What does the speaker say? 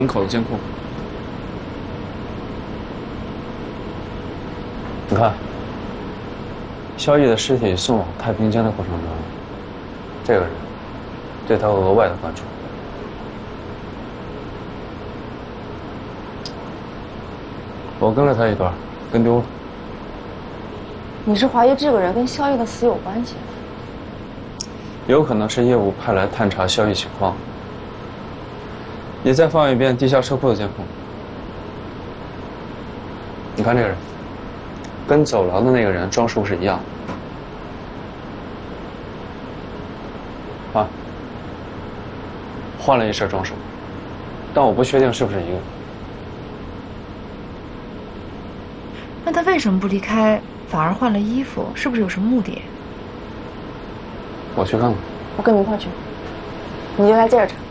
门口的监控。你看，萧逸的尸体送往太平间的过程中，这个人对他额外的关注。我跟了他一段，跟丢了。 你是怀疑这个人跟萧逸的死有关系？ 有可能是业务派来探查萧逸情况。你再放一遍地下车库的监控。你看这个人，跟走廊的那个人装束是一样的。啊，换了一身装束，但我不确定是不是一个。 那他为什么不离开，反而换了衣服？是不是有什么目的？ 我去看看。 我跟你一块去，你就在接着查。